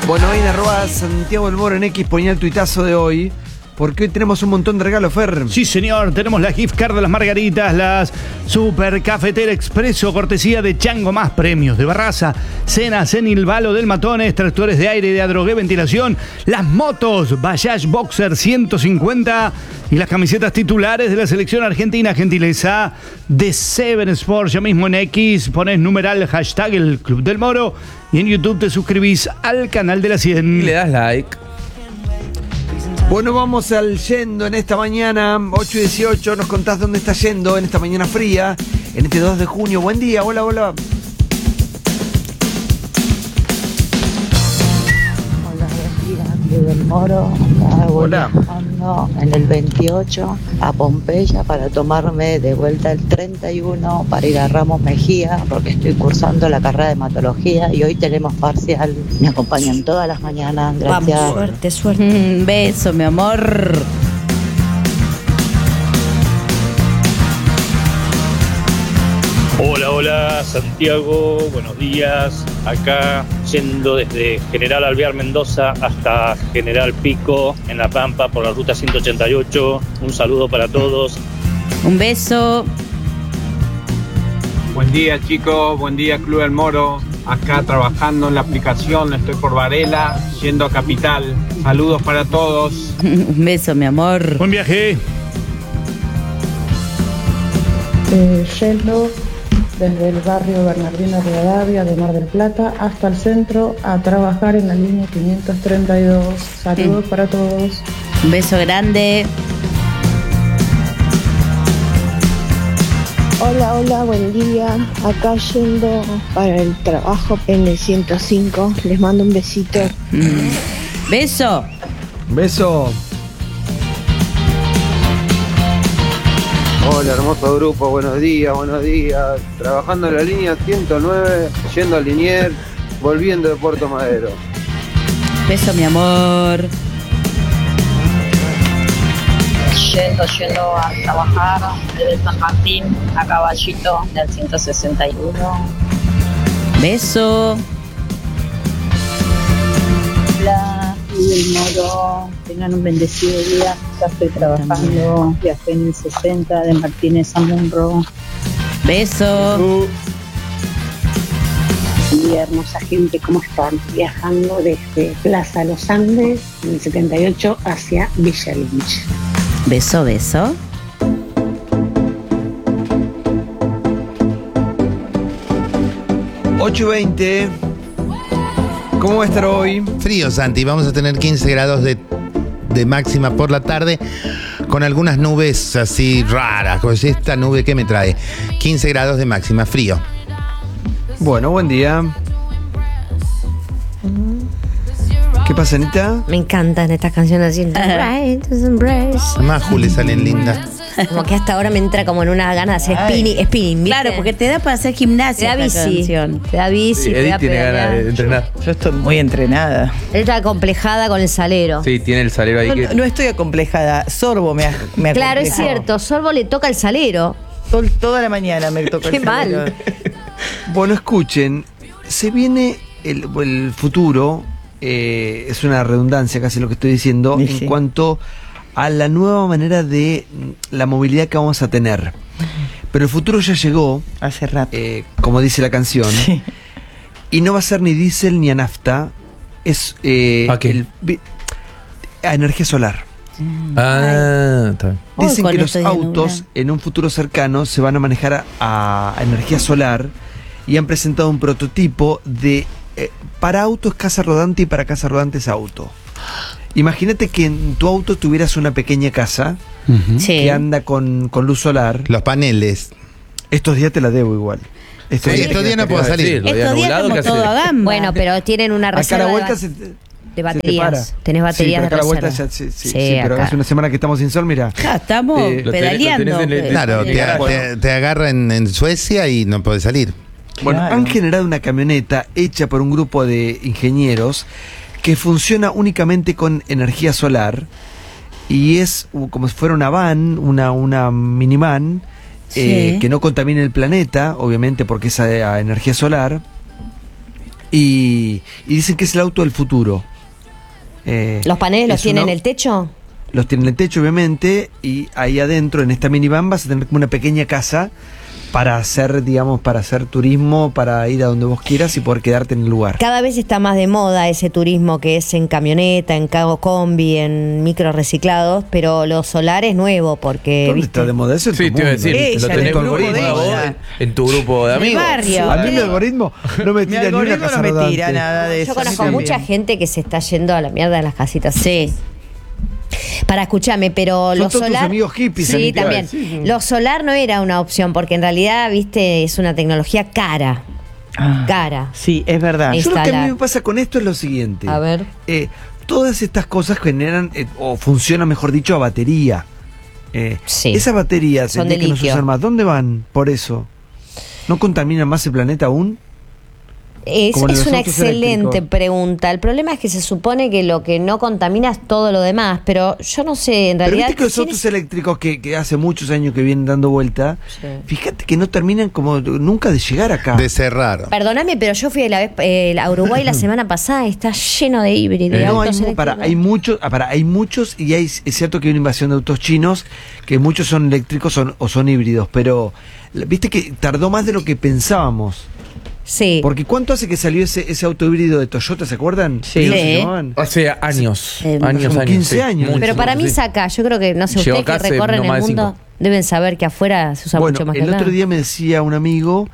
Bueno, hoy en @Santiago del Moro en X ponía el tuitazo de hoy, porque hoy tenemos un montón de regalos, Fer. Sí, señor, tenemos la gift card de las margaritas, las Super Cafetera Expreso, cortesía de Chango, más premios de Barraza, cenas en Ilvalo del Matones, tractores de aire de Adrogué Ventilación, las motos Bayash Boxer 150 y las camisetas titulares de la selección argentina, gentileza de Seven Sports. Ya mismo en X pones numeral hashtag el Club del Moro y en YouTube te suscribís al canal de la 100. Y le das like. Bueno, vamos al yendo en esta mañana, 8:18, nos contás dónde está yendo en esta mañana fría, en este 2 de junio. Buen día, hola, hola. Hola, buen día, Club del Moro. Acá voy Hola. viajando en el 28 a Pompeya para tomarme de vuelta el 31 para ir a Ramos Mejía porque estoy cursando la carrera de hematología y hoy tenemos parcial. Me acompañan todas las mañanas. Gracias. Vamos, suerte, suerte. Un beso, mi amor. Hola, hola, Santiago, buenos días. Acá yendo desde General Alvear Mendoza hasta General Pico en La Pampa por la ruta 188. Un saludo para todos. Un beso. Buen día, chicos, buen día, Club del Moro. Acá trabajando en la aplicación, estoy por Varela, yendo a Capital. Saludos para todos. Un beso, mi amor. Buen viaje. Yendo desde el barrio Bernardino Rivadavia de Mar del Plata hasta el centro a trabajar en la línea 532. Saludos para todos. Un beso grande. Hola, hola, buen día. Acá yendo para el trabajo en el 105. Les mando un besito. Beso. Beso. Hola, hermoso grupo, buenos días, buenos días. Trabajando en la línea 109, yendo a Liniers, volviendo de Puerto Madero. Beso, mi amor. Yendo a trabajar desde San Martín a Caballito del 161. Beso. Hola, Club del Moro. Tengan un bendecido día. Ya estoy trabajando. Viajé en el 60 de Martínez a Munro. Beso. Buen día, hermosa gente, ¿cómo están? Viajando desde Plaza Los Andes en el 78 hacia Villa Lynch. Beso, beso. $8:20. ¿Cómo va a estar hoy? Frío, Santi. Vamos a tener 15 grados de máxima por la tarde, con algunas nubes así raras. Pues esta nube que me trae 15 grados de máxima, frío. Bueno, buen día. ¿Qué pasa, Anita? Me encantan estas canciones así. Más Juli salen lindas. Como que hasta ahora me entra como en una gana de hacer spinning, ¿viste? Claro, porque te da para hacer gimnasia. Te da esta bici. canción. Te da bici, Sí, te da Edith tiene ganas pedalear. de entrenar. Yo estoy muy entrenada. Él está acomplejada con el salero. Sí, tiene el salero ahí que... No estoy acomplejada. Sorbo me Claro, es acomplejó. cierto. Sorbo le toca el salero. Toda la mañana me toca Qué el salero. mal. Bueno, escuchen, se viene el futuro, es una redundancia casi lo que estoy diciendo, Sí. en cuanto a la nueva manera de la movilidad que vamos a tener. Pero el futuro ya llegó, Hace rato. como dice la canción, Sí. y no va a ser ni diésel ni a nafta, es ¿A qué? a energía solar. Ah, está bien. Dicen con que los esto de autos nublar. en un futuro cercano se van a manejar a energía solar y han presentado un prototipo de para auto es casa rodante y para casa rodante es auto. Imagínate que en tu auto tuvieras una pequeña casa Sí. que anda con luz solar. Los paneles. Estos días te la debo igual. Sí, estos días no puedo Sí, salir. lo de Estos días nublado como que todo a hace... gamba. Bueno, pero tienen una Acá a reserva la vuelta de se te baterías. para. Tenés baterías sí, pero acá a la de vuelta reserva. sí, pero acá. hace una semana que estamos sin sol, mira. Ya estamos Lo pedaleando. tenés en el- Claro, te agarra en Suecia y no podés salir. Bueno, Claro. han generado una camioneta hecha por un grupo de ingenieros que funciona únicamente con energía solar y es como si fuera una van, una minivan, Sí. que no contamine el planeta, obviamente porque es a energía solar. Y dicen que es el auto del futuro. ¿Los paneles los es tienen un en el techo? Los tiene en el techo, obviamente, y ahí adentro, en esta minivan, vas a tener como una pequeña casa para hacer, digamos, para hacer turismo, para ir a donde vos quieras y poder quedarte en el lugar. Cada vez está más de moda ese turismo que es en camioneta, en cargo combi, en micro reciclados, pero lo solar es nuevo porque, ¿Dónde ¿viste? está de moda eso? Sí, te iba a decir, lo tenés en tu grupo de amigos. barrio. A mí el algoritmo no me tira ni una algoritmo casa no me rodante. tira nada de eso. Yo conozco Sí, mucha también. gente que se está yendo a la mierda de las casitas. Sí. Para escucharme, pero Son lo todos tus solar. amigos hippies, Sí, Anita. también. Sí. Lo solar no era una opción porque en realidad, viste, es una tecnología cara. Cara. Sí, es verdad. Yo lo que a mí Instalar. me pasa con esto es lo siguiente. A ver. Todas estas cosas generan, o funcionan, mejor dicho, a batería. Sí. Esas baterías Son tendrían de que no se litio. usan más. ¿Dónde van? Por eso. ¿No contaminan más el planeta aún? Como en Es los una autos excelente eléctricos. pregunta. El problema es que se supone que lo que no contamina es todo lo demás, pero yo no sé, en Pero realidad. viste que los ¿quién autos es? eléctricos que hace muchos años que vienen dando vuelta, Sí. fíjate que no terminan como nunca de llegar acá. De cerrar. Perdóname, pero yo fui a Uruguay la semana pasada, está lleno de híbridos. de No, autos hay eléctricos. hay muchos y es cierto que hay una invasión de autos chinos, que muchos son eléctricos o son híbridos, pero viste que tardó más de lo que pensábamos. Sí. Porque ¿cuánto hace que salió ese auto híbrido de Toyota, se acuerdan? Sí. ¿Cómo se Sí. llamaban? Hace años. Como años. 15 sí. años. Mucho, Pero para mí sí. saca, yo creo que, no sé, Llegó ustedes que acá hace recorren no el más de mundo 5. deben saber que afuera se usa Bueno, mucho más que el acá. otro día me decía un amigo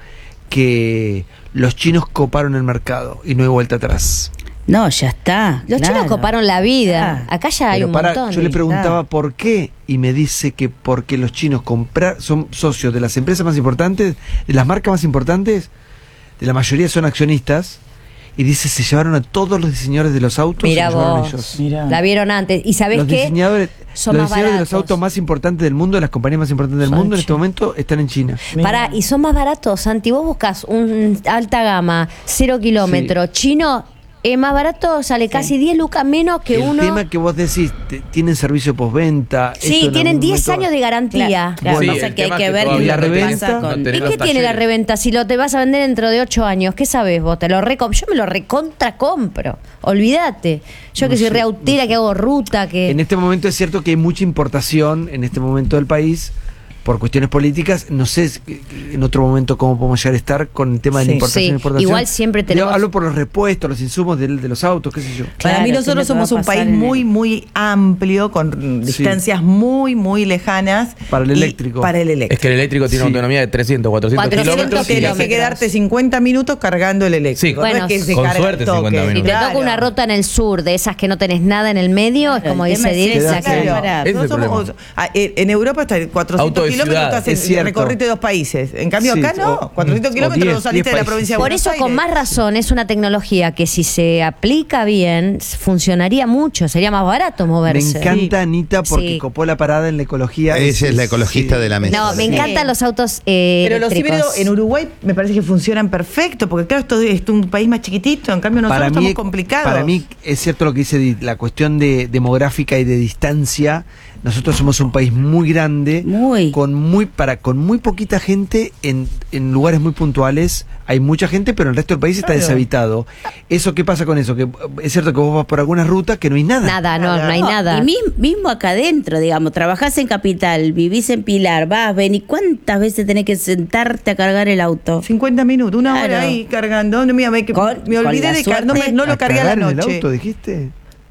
que los chinos coparon el mercado y no hay vuelta atrás. No, ya está. Los chinos coparon la vida. Acá ya hay Pero un para, montón. yo le preguntaba por qué y me dice que porque los chinos son socios de las empresas más importantes, de las marcas más importantes, de la mayoría son accionistas, y dice se llevaron a todos los diseñadores de los autos. Mirá se los llevaron vos. ellos. Mirá. La vieron antes. ¿Y sabés Los qué? diseñadores, Son los más diseñadores de los baratos. autos más importantes del mundo, de las compañías más importantes del Son mundo, en este chinos. momento están en China. Pará, y son más baratos, Santi. Vos buscas un alta gama, 0 kilómetros, chino, es más barato, sale casi 10 lucas menos que El uno. tema que vos decís, tienen servicio postventa. Sí, esto en tienen algún 10 momento- años de garantía. Claro, Bueno, pasa el que hay tema que es que ver todavía qué la pasa reventa con... no tenés ¿Y los qué tiene la talleres. reventa? Si lo te vas a vender dentro de 8 años, ¿qué sabes vos? Yo me lo recontra compro. Olvídate. Yo que soy reautera, que hago ruta, que. En este momento es cierto que hay mucha importación en este momento del país por cuestiones políticas. No sé en otro momento cómo podemos llegar a estar con el tema de la Sí. importación Sí, y exportación. igual siempre Yo tenemos- hablo por los repuestos, los insumos de los autos, qué sé yo. Para Claro, mí ¿qué nosotros es lo que va somos a un pasar país en el- muy, muy amplio, con distancias muy, muy lejanas. Para el y eléctrico. Para el Es eléctrico. que el eléctrico tiene Sí. una autonomía de 300, 400 400 kilómetros. Tienes kilómetros. que quedarte 50 minutos cargando el eléctrico. Sí. No Bueno, es que se con carga suerte al toque. 50 minutos. Si te Claro. toca una ruta en el sur, de esas que no tenés nada en el medio, es Claro, como el tema dice es Dirk, ese, la que- claro. Claro, Ese es el no somos- en Europa está 400 Auto de kilómetros, ciudad, estás en- es cierto. recorriste 2 países. En cambio Sí, acá no, o- 400 o kilómetros 10, no saliste de la países. provincia de Por Buenos eso, con Aires. más razón, es una tecnología que si se aplica bien, funcionaría mucho, sería más barato Me moverse. encanta Anita porque Sí. copó la parada en la ecología. Ella es la ecologista de la mesa. No, me encantan los autos Pero los eléctricos. híbridos en Uruguay me parece que funcionan perfecto, porque claro, esto es un país más chiquitito, en cambio nosotros estamos complicados. Para mí es cierto lo que dice Edith, la cuestión de demográfica y de distancia. Nosotros somos un país muy grande, Muy. con muy poquita gente en lugares muy puntuales. Hay mucha gente, pero el resto del país está Claro. deshabitado. ¿Eso qué pasa con eso? Que es cierto que vos vas por algunas rutas que no hay nada. Nada, no hay No, nada. Y mismo acá adentro, digamos, trabajás en Capital, vivís en Pilar, vas, ven, ¿y cuántas veces tenés que sentarte a cargar el auto? 50 minutos, una Claro. hora ahí cargando. No, mira, me Con olvidé la de suerte- no lo cargué a la cagar en noche. el auto, dijiste?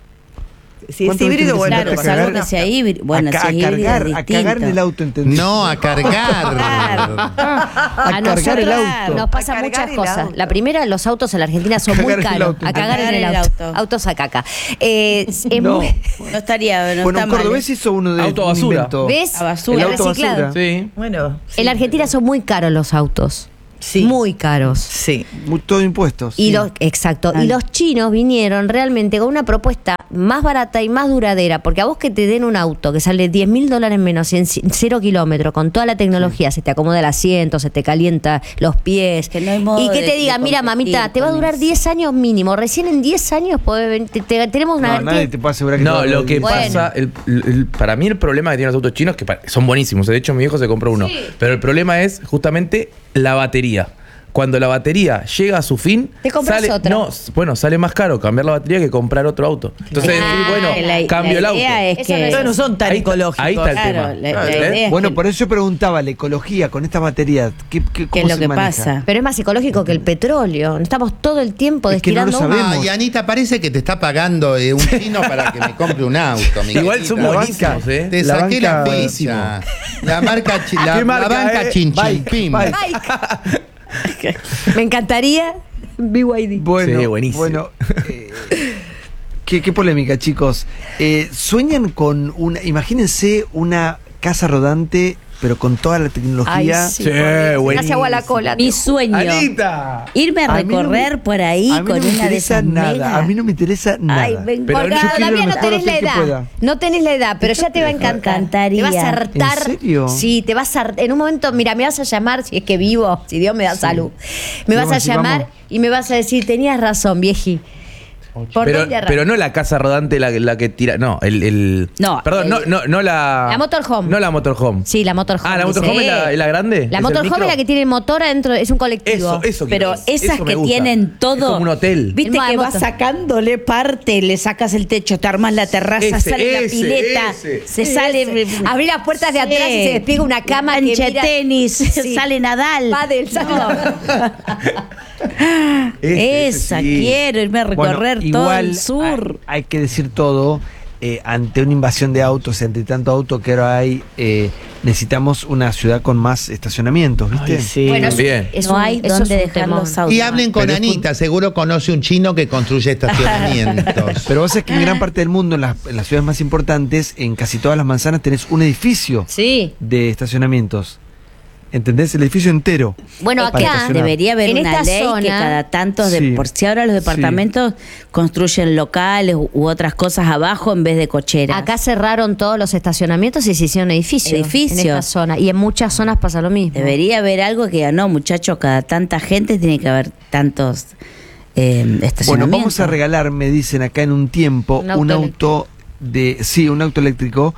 Si es ¿Cuánto híbrido, veces bueno, Claro, tenés que salvo cagar? que sea híbrido. Bueno, a, si a es híbrido cargar, es a cagar en el distinto. auto, ¿entendés? No, a cargar. a cargar nosotros el auto. nos pasa A cargar muchas el cosas. auto. La primera, los autos en la Argentina son Cagar muy en el caros. auto. A cagar en el auto. Autos a caca. Es No. muy- No estaría, no Bueno, está un mal. cordobés hizo uno de Auto un basura. invento. ¿Ves? A basura. El El auto reciclado. basura. Sí. Bueno, En la Argentina son muy caros los autos. Sí. Muy caros. sí. Todo impuestos. Y sí. exacto. Ay. Y los chinos vinieron realmente con una propuesta más barata y más duradera, porque a vos que te den un auto que sale $10.000 menos y en 0 kilómetros, con toda la tecnología, se te acomoda el asiento, se te calienta los pies, Que no hay modo y que de- te diga, de mira competir mamita, te va a con durar eso. 10 años mínimo, recién en 10 años podés tenemos una No, garantía. nadie te puede asegurar que No, te va a lo que durar Bueno. pasa, para mí el problema que tienen los autos chinos, que son buenísimos, de hecho mi viejo se compró uno, pero el problema es justamente la batería. cuando la batería llega a su fin, Te compras sale, otra. no, bueno, sale más caro cambiar la batería que comprar otro auto. Entonces, cambio el auto. Es Eso que no son tan ecológicos. Ahí está el Claro, tema. la idea es Bueno, que- por eso yo preguntaba, la ecología con esta batería, ¿qué cómo es lo se que maneja? pasa? Pero es más ecológico que el petróleo. Estamos todo el tiempo Es que no lo destilando humo. sabemos. Y Anita, parece que te está pagando un chino para que me compre un auto. mi Igual querida. son buenísimos, ¿eh? Te La saqué la banca- ficha. La marca, la ¿Qué marca, banca Chin Chin Bike, Pim. Bike. Me encantaría BYD. Bueno, Sí, buenísimo. bueno, qué polémica, chicos. Sueñan con una, imagínense una casa rodante, pero con toda la tecnología. Ay, sí, Sí, por Dios. Se me buenísimo. hace agua la cola. Mi sueño. ¡Anita! Irme a A mí no recorrer me- por ahí a mí con no me una de interesa esas nada. megas. A mí no me interesa nada. Ay, ven, Pero Porque yo quiero todavía el no mejor tenés la hotel que edad. pueda. No tenés la edad, pero ya te va a encantar. encantaría. Te vas a hartar. ¿En serio? Sí, te vas a. En un momento, mira, me vas a llamar, si es que vivo, si Dios me da salud. Me vas Vamos a a decir, llamar vamos. y me vas a decir, tenías razón, vieji. ¿Por Pero, dónde arranco? pero no la casa rodante la que tira. No, No, Perdón, no la. La motorhome. No la motorhome. Sí, la motorhome. Ah, la dice. motorhome es la grande. La ¿Es el motorhome micro? es la que tiene motor adentro, es un colectivo. Eso Pero quiero. esas Eso que me gusta. tienen todo. Es como un hotel. Viste El que moto. vas sacándole parte, le sacas el techo, te armas la terraza, sale la pileta, se sale. Abrí las puertas de Sí. atrás y se despliega una cama que Cancha de mira- tenis, Sí. sale Nadal. Pádel, sale- Esa quiero, irme a recorrer Bueno, todo igual el sur. Hay que decir todo. Ante una invasión de autos, ante tanto auto que ahora hay, necesitamos una ciudad con más estacionamientos, ¿viste? Bueno, Bien. No hay eso dónde es un dejar temón. los autos. Y hablen con Pero es Anita, seguro conoce un chino que construye estacionamientos. Pero vos sabés que en gran parte del mundo, en las ciudades más importantes, en casi todas las manzanas tenés un edificio Sí. de estacionamientos. ¿Entendés? El edificio entero. Bueno, Para acá estacionar. Debería haber En una esta ley zona- que cada tanto, Sí. por si ahora los departamentos construyen locales u otras cosas abajo en vez de cocheras. Acá cerraron todos los estacionamientos y se hicieron edificios. Edificios. En esta zona. Y en muchas zonas pasa lo mismo. Debería haber algo que no, muchachos, cada tanta gente tiene que haber tantos Bueno, estacionamientos. vamos a regalar, me dicen acá en un tiempo, Un un auto auto un auto eléctrico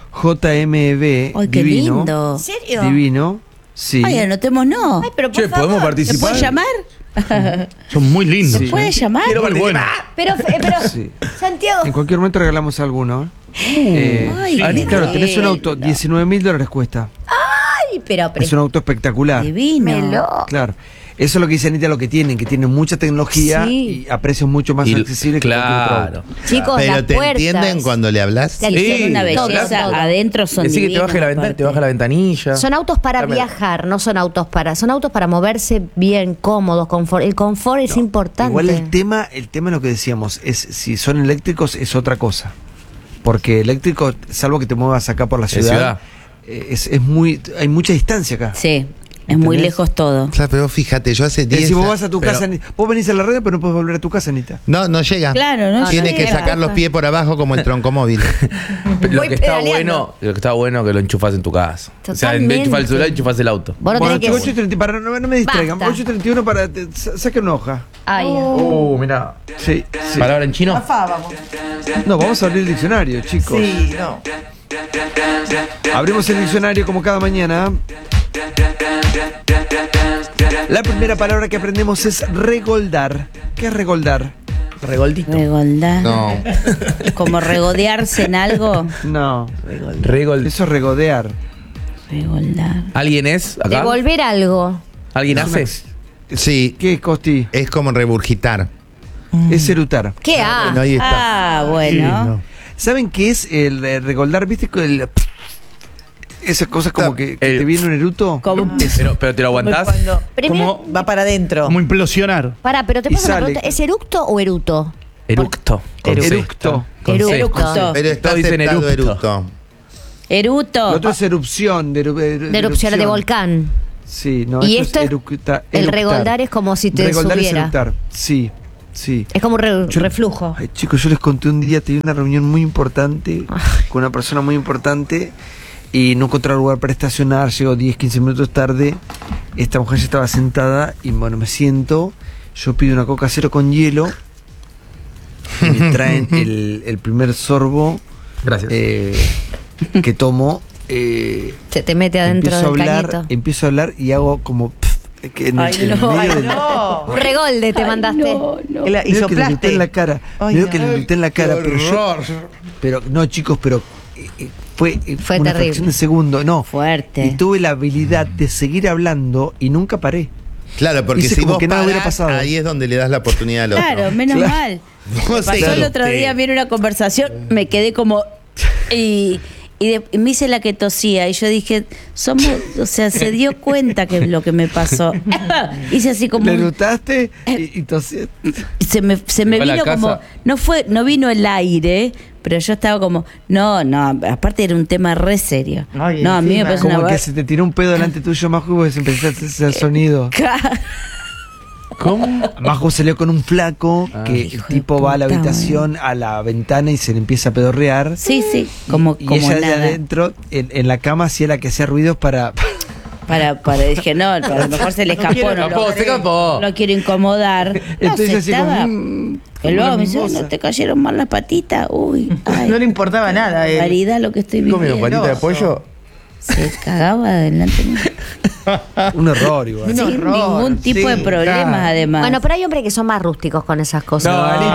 JMB Ay, qué divino. lindo. ¿En serio? Divino. Sí. Ay, anotémonos. Ay, pero por Che, favor. ¿podemos ¿Se participar? puede llamar? Son muy lindos. Sí. ¿Puede llamar? Quiero Muy bueno. participar. Pero Sí. Santiago. En cualquier momento regalamos alguno. Ay, Claro, qué tenés un lindo. auto, $19.000 cuesta. Ay, pero Es un auto espectacular. Divino. Claro. Eso es lo que dice Anita, lo que tienen mucha tecnología Sí. y a precios mucho más accesibles que cualquier otro Claro. auto. Chicos, Pero las te puertas. entienden cuando le hablas. Te Sí, entienden una todo, belleza. todo. Adentro son Decí que te divinos, baje la ventana, aparte. te baja la ventanilla. Son autos para Dame- viajar, no son autos para moverse bien, cómodos, confort. El confort es importante. Igual el tema lo que decíamos es si son eléctricos es otra cosa. Porque eléctrico, salvo que te muevas acá por la ciudad, es muy hay mucha distancia acá. Sí, es muy ¿Entendés? lejos todo. Claro, pero fíjate, yo hace 10 Si vos vas a tu pero- casa, vos venís a la red, pero no puedes volver a tu casa, Anita. No llega. Claro, no Tiene llega. que sacar los pies por abajo como el troncomóvil. Lo Voy que está pedaleando. bueno que lo enchufas en tu casa. O sea, en vez de enchufar el celular, enchufas el auto. Vos no Bueno, tenés que... 8:30, para no me distraigan. Basta. 8:31 para saquen una hoja. Ay, Mirá. Sí, sí. ¿Palabra en chino? Vamos. No, vamos a abrir el diccionario, chicos. Sí, no. Abrimos el diccionario como cada mañana. La primera palabra que aprendemos es regoldar. ¿Qué es regoldar? Regoldito. Regoldar. No. Como regodearse en algo. No. Regold. Eso es regodear. Regoldar. ¿Alguien es acá? devolver algo. ¿Alguien hace? Sí, ¿Qué es, Costi? es como regurgitar. Es erutar. ¿Qué Bueno, ahí está. Ah, bueno. ¿Saben qué es el regoldar? ¿Viste? Esas cosas como que te viene un eruto. Como- Pero te lo aguantás. Cuando Primero, va para adentro. Como implosionar. pero te Y paso una sale. pregunta. ¿Es eructo o eruto? Eructo. Con C. Eructo. Con C. Eructo. Pero está Todos dicen aceptado eructo. eructo. Eruto. Lo otro es erupción. De De volcán. Sí, no. Y esto esto es es- el regoldar es como si te regoldar subiera. es eructar. Sí, sí. Es como un reflujo. Ay, chicos, yo les conté un día, tenía una reunión muy importante con una persona muy importante y no encontraba lugar para estacionar, llegó 10, 15 minutos tarde, esta mujer ya estaba sentada y bueno, me siento, yo pido una Coca Cero con hielo y me traen el primer sorbo Gracias. que tomo. Se te mete adentro del cañito. Empiezo a hablar y hago como Que en Ay, el no, medio ay, del- no. Un regolde te mandaste. No. Y Veo que le soplaste. luté en la cara. Ay, Veo no. que le luté en la cara, pero yo. Pero no, chicos, pero fue Fue una terrible. fracción de segundo. No. Fuerte. Y tuve la habilidad de seguir hablando y nunca paré. Claro, porque Hice si como vos que nada hubiera parás, pasado. ahí es donde le das la oportunidad al otro. Claro, menos mal. Me pasó el otro día, viene una conversación, me quedé como. Y me hice la que tosía. Y yo dije, o sea, se dio cuenta que lo que me pasó. Hice así como. Le lutaste y tosí. Se me Llegó a la vino como. casa. No vino el aire, pero yo estaba como. No, aparte era un tema re serio. Ay, No, a mí me encima. parece Como una. que se te tiró un pedo delante tuyo, Maju, y se empezó a hacer sonido. ¿Cómo? Maju salió con un flaco que el hijo de tipo va a la puta, habitación, a la ventana y se le empieza a pedorrear. Sí, como, Y como ella de nada. adentro, en la cama, hacía la que hacía ruidos para. Dije, no, a lo mejor se le escapó, Se escapó. no quiero incomodar. No, Entonces se así estaba. como. Y luego una me dice, mimosa. ¿no te cayeron mal las patitas? Uy, ay, No le importaba nada a él. caridad lo que estoy ¿Comieron viviendo. patita de pollo? Se cagaba delante mío. Un horror igual. Un Sin horror. ningún tipo de Sí, problemas, claro. además. Bueno, pero hay hombres que son más rústicos con esas cosas.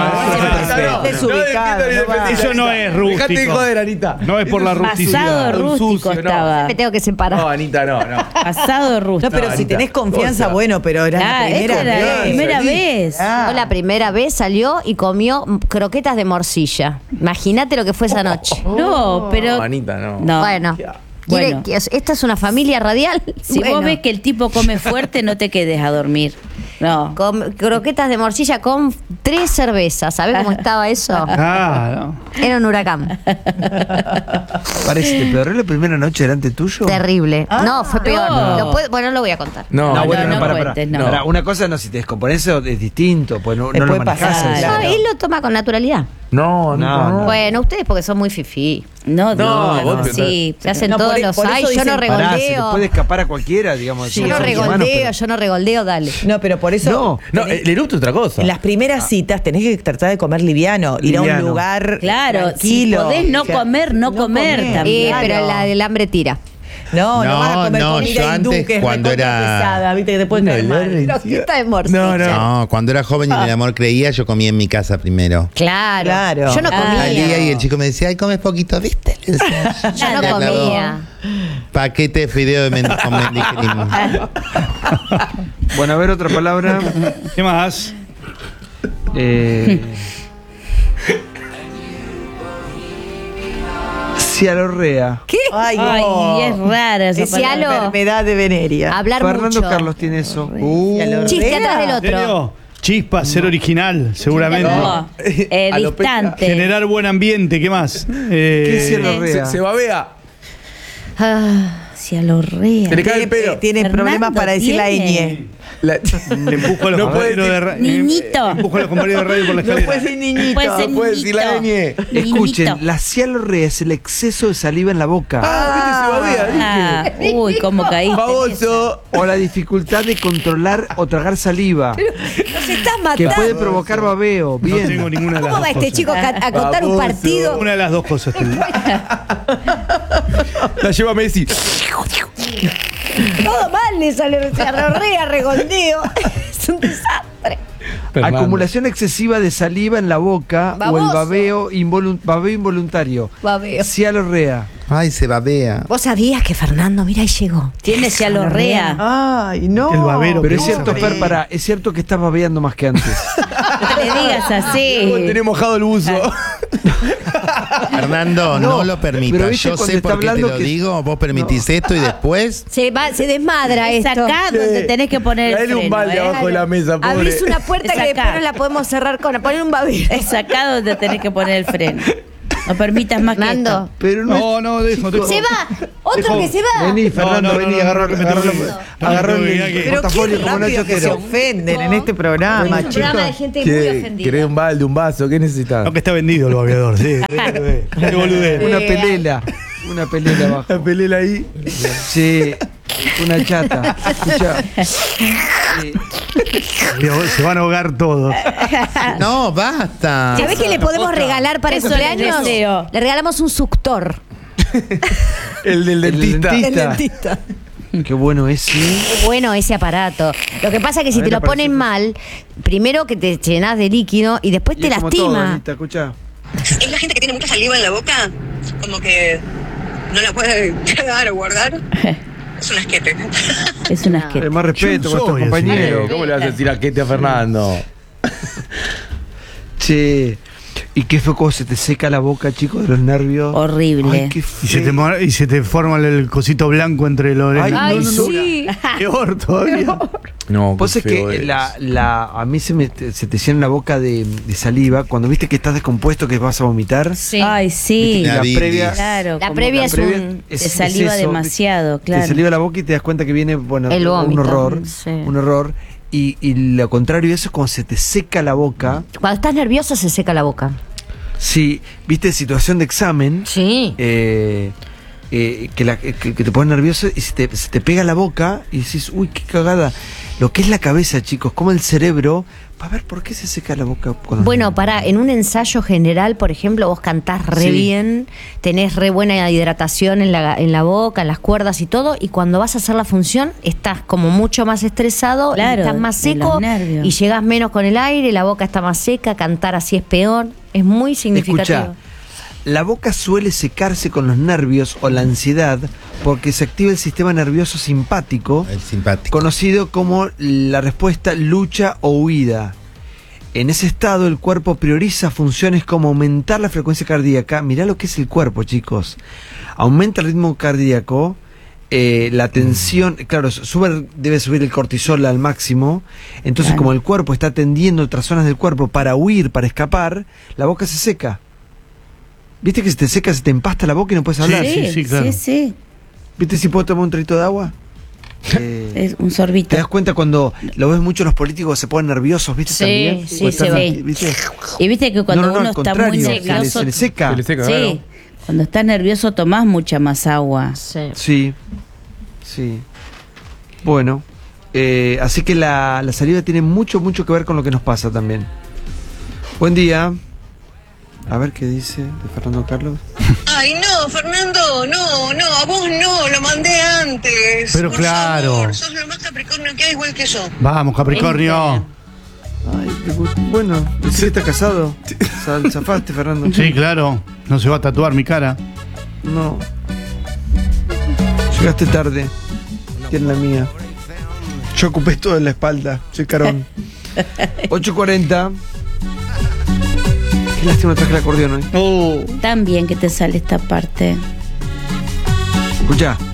Desubicado, no va. Eso no es rústico. Dejate de joder, Anita. No es por la Pasado rusticidad. rústico sucio, no. estaba. Me tengo que separar. No, Anita, no. Pasado rústico. No, pero si Anita, tenés confianza, cosa. bueno, pero era la Esta primera era la vez. primera vez. Yo la primera vez salió y comió croquetas de morcilla. Imagínate lo que fue esa noche. No, pero. No, Anita, no. No. Bueno. Bueno. ¿Esta es una familia radial? Si Bueno. vos ves que el tipo come fuerte, no te quedes a dormir. No. Croquetas de morcilla con 3 cervezas. ¿Sabés cómo estaba eso? Ah, no. Era un huracán. Parece, ¿te pedorreó la primera noche delante tuyo? Terrible. No, fue peor. no. Bueno, no lo voy a contar. No, No, bueno, no para. cuentes, no. Pará, una cosa no, si te descompones eso es distinto, pues no lo puede manejás. pasar, eso. No, claro. él lo toma con naturalidad. No, No. Bueno, ustedes porque son muy fifí. No, vos te- Sí, se hacen No, todos por los eso ay, yo dicen, no Pará, se le regoldeo. puede escapar a cualquiera, digamos. Yo somos no seres humanos, regoldeo, pero- yo no regoldeo, dale. No, pero por eso. No. No, el eructo es otra cosa. En las primeras citas tenés que tratar de comer liviano, ir a un Liviano. lugar Claro, tranquilo. si podés no O sea, comer, no comer también. claro. Pero la del hambre tira. No, no vas a comer No, comida yo hindú, antes, que es cuando recontra era- pesada, viste, que te puede caer mal. Croqueta de morcilla. No, cuando era joven y en el amor creía, yo comía en mi casa primero. Claro. Claro. Yo no comía. Salía y el chico me decía, ay, comes poquito, ¿viste? Le decía, Yo no Le clavó comía. paquete de fideo con mendigerismo. Bueno, a ver otra palabra. ¿Qué más? Cialorrea. ¿Qué? Ay, Ay, no. es rara esa Es palabra. Cialo. enfermedad de veneria. Hablar Fernando mucho. Carlos tiene eso. Cialorrea. Chiste atrás del ¿En otro. serio? Chispa, ser original, seguramente. No, distante. Generar buen ambiente, ¿qué más? ¿Qué es cialorrea? Se babea. Ah, cialorrea. Se le cae el pelo. Tiene Fernando problemas para decir la tiene. ñ. Le empujo a los No puede compañeros de radio. Niñito. Empujo a los compañeros de radio por la No escalera. puede ser niñito. Puede ser No puede decir la niñito. ñ. Escuchen, Niñito. la cialorrea es el exceso de saliva en la boca. Ah, uy, cómo caíste. Famoso. O la dificultad de controlar o tragar saliva. Nos estás Que matando. puede provocar babeo. No Bien. tengo ninguna de las ¿Cómo dos va este cosas. chico a contar un Baboso. partido? Una de las dos cosas. tengo. La lleva Messi. Todo mal le sale. Se arrorrea, regoldeo. Es un desastre. Acumulación excesiva de saliva en la boca o el Baboso. babeo involuntario. Babeo. Cialorrea. Ay, se babea. Vos sabías que Fernando, mira, ahí llegó. Tiene cialorrea. Ay, no. El babero. Pero es No, cierto, Fer, es cierto que estás babeando más que antes. No le digas así. Tenés mojado el buzo. Fernando, no, No, lo pero permitas. viste Yo cuando sé está por qué te hablando lo que- digo. Vos permitís esto y después. Se desmadra Es esto. acá donde tenés que poner el Traele un freno. balde abajo de la mesa, pobre. Abrís una puerta Es que después acá. no la podemos cerrar con poner un babero. Es acá donde tenés que poner el freno. No permitas más que Fernando. esto. Pero No, dejo. Se va. Otro que se va. Vení, Fernando, vení, agarró el Pero portafolio qué como Nacho rápido que se Quero. ofenden en este programa, Es un chicos. programa de gente muy ofendida. ¿Querés un balde, un vaso? ¿Qué necesitas? Aunque está vendido el babeador, sí. Qué boludez. Una pelela. Una pelela abajo. La pelela ahí. Sí. Una chata. Escuchá. Se van a ahogar todos. No, basta. ¿Sabés qué le podemos regalar para el Eso les cumpleaños? deseo. Le regalamos un suctor. El del dentista. dentista. El dentista. Qué bueno ese. Qué bueno ese aparato. Lo que pasa es que si ver, te lo aparece. ponen mal, primero que te llenas de líquido y después Y te es como todo, lastima. Anita, escuchá. Es la gente que tiene mucha saliva en la boca, como que no la puede quedar o guardar. Es un asquete. Es un asquete. Más respeto Yo con soy estos así. compañeros. ¿Cómo le vas a decir aquete a Fernando? Che. ¿Y qué fue cuando se te seca la boca, chicos, de los nervios? Horrible. Ay, qué Y se te forma el cosito blanco entre los Ay, Ay, no, no, sí. Peor todavía. No, Vos es feo que es. a mí se te llena la boca de saliva cuando viste que estás descompuesto, que vas a vomitar. Sí. Ay, sí. La previa, Claro. La como previa que es previa un... te saliva eso, demasiado, claro. Te saliva la boca y te das cuenta que viene, bueno, El vómito, un horror. sí. Un horror. Y lo contrario de eso es cuando se te seca la boca. Cuando estás nervioso se seca la boca. Si viste situación de examen, Sí. que te pones nervioso y se te pega la boca y dices, uy, qué cagada. Lo que es la cabeza, chicos, como el cerebro. A ver, ¿por qué se seca la boca? Bueno, en un ensayo general, por ejemplo, vos cantás re Sí. bien, tenés re buena hidratación en la boca, en las cuerdas y todo, y cuando vas a hacer la función estás como mucho más estresado, Claro, y estás más de los seco nervios. y llegás menos con el aire, la boca está más seca, cantar así es peor, es muy significativo. Escuchá, la boca suele secarse con los nervios o la ansiedad porque se activa el sistema nervioso simpático, conocido como la respuesta lucha o huida. En ese estado el cuerpo prioriza funciones como aumentar la frecuencia cardíaca. Mirá lo que es el cuerpo, chicos. Aumenta el ritmo cardíaco, la tensión, claro, debe subir el cortisol al máximo. Entonces, Claro. como el cuerpo está atendiendo otras zonas del cuerpo para huir, para escapar, la boca se seca. ¿Viste que se te seca, se te empasta la boca y no puedes hablar? Sí, sí. ¿Viste si puedo tomar un trito de agua? Es un sorbito. ¿Te das cuenta cuando lo ves mucho los políticos se ponen nerviosos, viste? Sí, también? sí, Cuando se están- ve. ¿viste? Y viste que cuando No, uno al está muy contrario, nervioso. se le seca. Sí, cuando estás nervioso tomás mucha más agua. Sí, sí. Bueno, así que la saliva tiene mucho que ver con lo que nos pasa también. Buen día. A ver qué dice de Fernando Carlos. Ay, no, Fernando, no, a vos no, lo mandé antes. Pero Por claro. favor, sos lo más Capricornio que hay, igual que yo. Vamos, Capricornio. Bueno, ¿decís que está casado? Zafaste, Fernando. Sí, claro. No se va a tatuar mi cara. No. Llegaste tarde. Tiene la mía. Yo ocupé todo en la espalda. Soy carón. 8:40. Qué lástima traje el acordeón hoy. Tan bien que te sale esta parte. Escuchá.